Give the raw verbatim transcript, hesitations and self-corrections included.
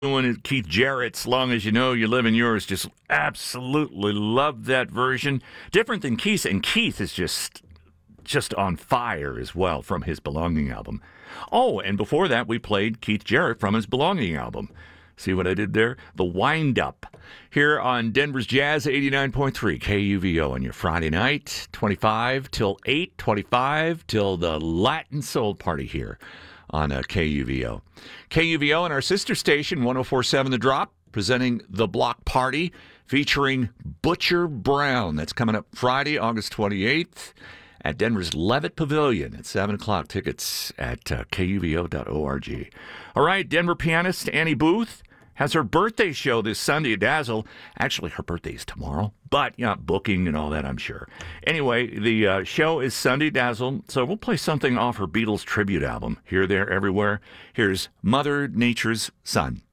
Doing it, Keith Jarrett's Long As You Know You Live in Yours. Just absolutely love that version. Different than Keith, and Keith is just just on fire as well from his Belonging album. Oh, and before that, we played Keith Jarrett from his Belonging album. See what I did there? The Wind Up here on Denver's Jazz eighty-nine point three K U V O on your Friday night, twenty-five till eight, twenty-five till the Latin Soul Party here on uh, K U V O. K U V O and our sister station, one oh four point seven The Drop, presenting The Block Party, featuring Butcher Brown. That's coming up Friday, August twenty-eighth, at Denver's Levitt Pavilion at seven o'clock. Tickets at uh, K U V O dot org. All right, Denver pianist Annie Booth has her birthday show this Sunday at Dazzle. Actually, her birthday is tomorrow, but yeah, booking and all that, I'm sure. Anyway, the uh, show is Sunday at Dazzle, so we'll play something off her Beatles tribute album. Here, There, Everywhere. Here's Mother Nature's Son.